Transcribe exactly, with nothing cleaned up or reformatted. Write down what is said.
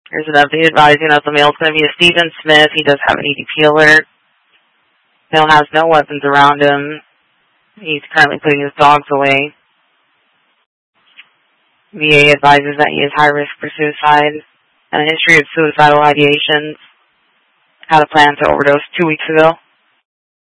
There's an update advising us the male's going to be a Stephen Smith. He does have an E D P alert. Male has no weapons around him. He's currently putting his dogs away. V A advises that he is high risk for suicide and a history of suicidal ideations. Had a plan to overdose two weeks ago.